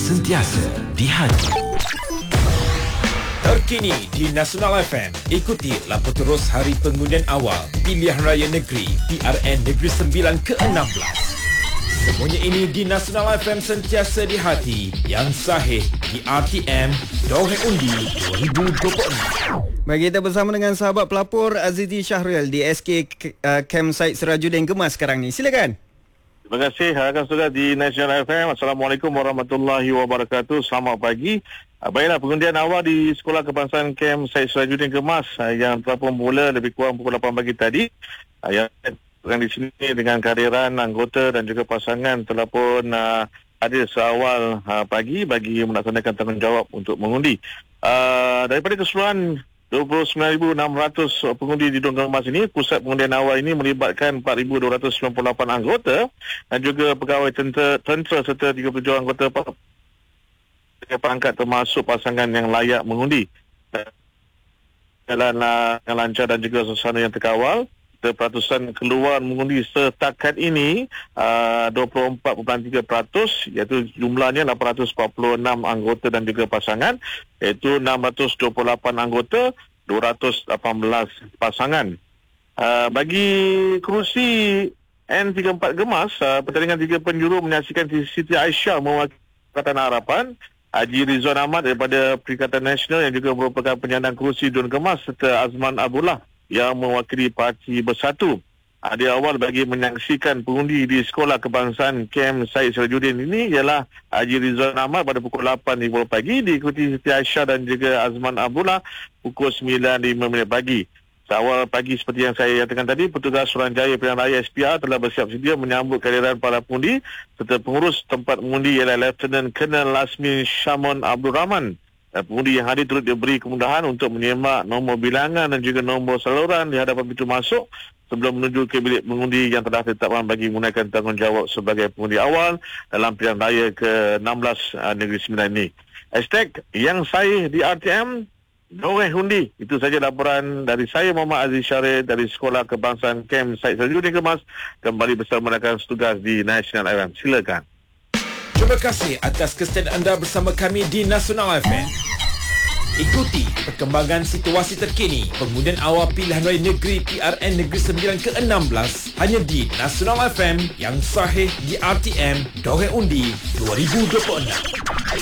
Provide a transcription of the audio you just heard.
sentiasa di hati. Terkini di Nasional FM, ikuti lampu terus hari pengundian awal Pilihan Raya Negeri PRN Negeri Sembilan ke-16. Semuanya ini di Nasional FM sentiasa di hati, yang sahih di RTM, Dorang Undi 2026. Baik, kita bersama dengan sahabat pelapor Azizi Syahril di SK Campsite Sirajuddin Kemas sekarang ni. Silakan. Terima kasih rakan saudara di Nasional FM. Assalamualaikum warahmatullahi wabarakatuh. Selamat pagi. Baiklah, pengundian awal di Sekolah Kebangsaan Campsite Sirajuddin Kemas yang telah pun mula lebih kurang pukul 8 pagi tadi. Yang di sini dengan kehadiran anggota dan juga pasangan telah pun hadir seawal pagi bagi melaksanakan tanggungjawab untuk mengundi. Daripada keseluruhan 29,600 pengundi di Donggang Kemas ini, pusat pengundian awal ini melibatkan 4,298 anggota dan juga pegawai tentera serta 37 anggota perangkat termasuk pasangan yang layak mengundi. Jalan yang lancar dan juga suasana yang terkawal. Peratusan keluar mengundi setakat ini 24.3%, iaitu jumlahnya 846 anggota dan juga pasangan, iaitu 628 anggota, 218 pasangan. Bagi kerusi N34 Kemas, pertandingan 3 penjuru menyaksikan Siti Aisyah mewakili Perikatan Harapan, Haji Rizwan Ahmad daripada Perikatan Nasional yang juga merupakan penyandang kerusi Dun Kemas, serta Azman Abdullah yang mewakili Parti Bersatu. Di awal bagi menyaksikan pengundi di Sekolah Kebangsaan Camp Syed Sirajuddin ini ialah Haji Rizwan Ahmad pada pukul 8.50 pagi, diikuti Siti Aisyah dan juga Azman Abdullah pukul 9.05 pagi. Seawal pagi seperti yang saya nyatakan tadi, petugas Suruhanjaya Pilihan Raya SPR telah bersiap sedia menyambut kehadiran para pengundi serta pengurus tempat mengundi ialah Lieutenant Colonel Lasmin Shamon Abdul Rahman. Pengundi yang hadir turut diberi kemudahan untuk menyemak nombor bilangan dan juga nombor saluran di hadapan pintu masuk sebelum menuju ke bilik mengundi yang telah ditetapkan bagi menggunakan tanggungjawab sebagai pengundi awal dalam pilihan raya ke-16 Negeri Sembilan ini. Hashtag yang sahih di RTM, Dorang Undi. Itu saja laporan dari saya, Muhammad Aziz Syahril dari Sekolah Kebangsaan Camp Syed Sirajuddin Kemas, kembali bersama rakan setugas di Nasional FM. Silakan. Terima kasih atas kesediaan anda bersama kami di Nasional FM. Ikuti perkembangan situasi terkini pengundian awal Pilihan Raya Negeri PRN Negeri Sembilan ke-16 hanya di Nasional FM, yang sahih di RTM, Dorang Undi 2026.